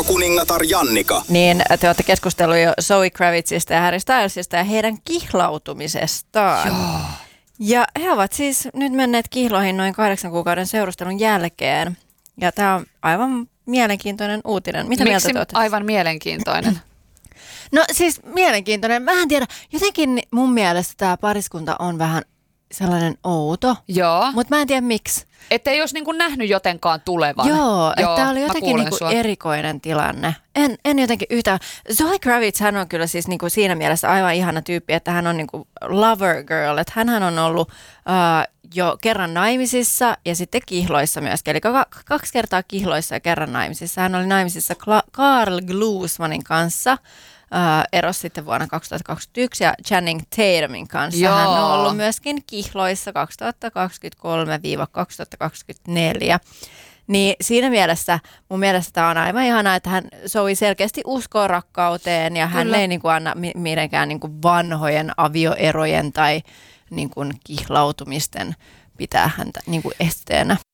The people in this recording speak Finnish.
Erokuningatar Jannika. Niin te olette keskustellut jo Zoe Kravitzista ja Harry Stylesista ja heidän kihlautumisestaan. Joo. Ja he ovat siis nyt menneet kihloihin noin 8 kuukauden seurustelun jälkeen. Ja tämä on aivan mielenkiintoinen uutinen. Mitä mieltä te olette? Aivan mielenkiintoinen? No siis mielenkiintoinen. Mä en tiedä. Jotenkin mun mielestä tämä pariskunta on vähän sellainen outo. Joo. Mutta mä en tiedä miksi. Että ei olisi niinku nähnyt jotenkaan tulevan. Joo, että tämä oli jotenkin niinku sua. erikoinen tilanne. En jotenkin yhtään. Zoe Kravitz, hän on kyllä siis niinku siinä mielessä aivan ihana tyyppi, että hän on niinku lover girl. Että hänhän on ollut jo kerran naimisissa ja sitten kihloissa myöskin. Eli 2 kertaa kihloissa ja kerran naimisissa. Hän oli naimisissa Carl Glusmanin kanssa. Erosi sitten vuonna 2021 ja Channing Tatumin kanssa. Joo. Hän on ollut myöskin kihloissa 2023-2024. Niin siinä mielessä, mun mielestä tämä on aivan ihanaa, että Zoe selkeästi uskoo rakkauteen ja hän ei niinku anna mitenkään niinku vanhojen avioerojen tai niinku kihlautumisten pitää häntä niinku esteenä.